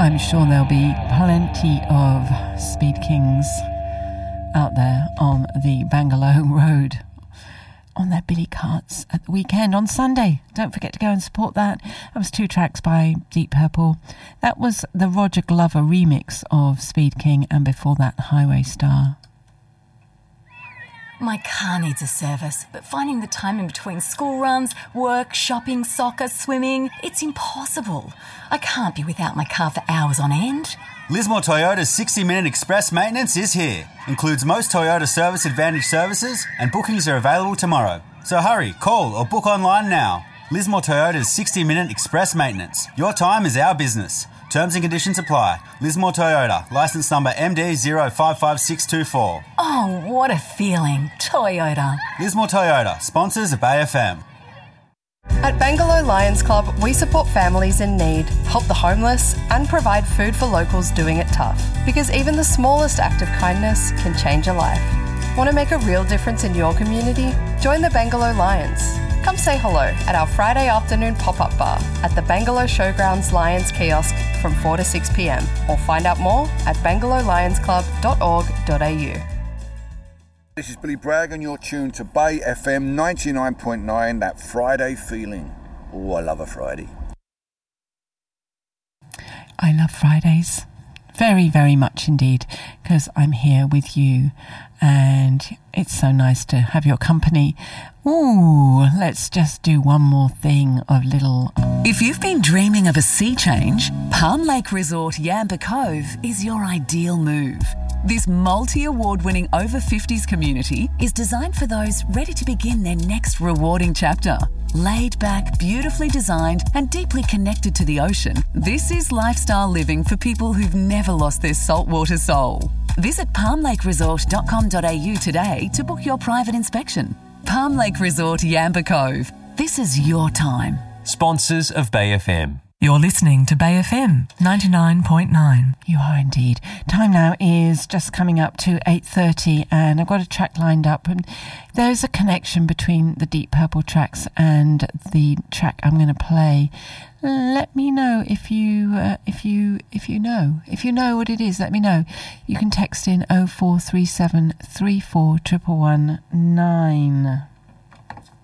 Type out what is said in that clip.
I'm sure there'll be plenty of Speed Kings out there on the Bangalore Road on their billy carts at the weekend on Sunday. Don't forget to go and support that. That was 2 tracks by Deep Purple. That was the Roger Glover remix of Speed King, and before that, Highway Star. My car needs a service, but finding the time in between school runs, work, shopping, soccer, swimming, it's impossible. I can't be without my car for hours on end. Lismore Toyota's 60-minute express maintenance is here. Includes most Toyota Service Advantage services, and bookings are available tomorrow. So hurry, call or book online now. Lismore Toyota's 60-minute express maintenance. Your time is our business. Terms and conditions apply. Lismore Toyota, licence number MD055624. Oh, what a feeling. Toyota. Lismore Toyota, sponsors of Bay FM. At Bangalore Lions Club, we support families in need, help the homeless, and provide food for locals doing it tough. Because even the smallest act of kindness can change a life. Want to make a real difference in your community? Join the Bangalore Lions. Come say hello at our Friday afternoon pop-up bar at the Bangalore Showgrounds Lions kiosk from 4 to 6 p.m. or find out more at bangalorelionsclub.org.au. This is Billy Bragg and you're tuned to Bay FM 99.9, that Friday feeling. Oh, I love a Friday. I love Fridays. Very, very much indeed, because I'm here with you and it's so nice to have your company. Ooh, let's just do one more thing of little... If you've been dreaming of a sea change, Palm Lake Resort Yamba Cove is your ideal move. This multi-award-winning over-50s community is designed for those ready to begin their next rewarding chapter. Laid back, beautifully designed and deeply connected to the ocean, this is lifestyle living for people who've never lost their saltwater soul. Visit palmlakeresort.com.au today to book your private inspection. Palm Lake Resort Yamba Cove. This is your time. Sponsors of Bay FM. You're listening to Bay FM 99.9. You are indeed. Time now is just coming up to 8:30 and I've got a track lined up. And there's a connection between the Deep Purple tracks and the track I'm going to play. Let me know if you know. If you know what it is, let me know. You can text in 0437 34 119.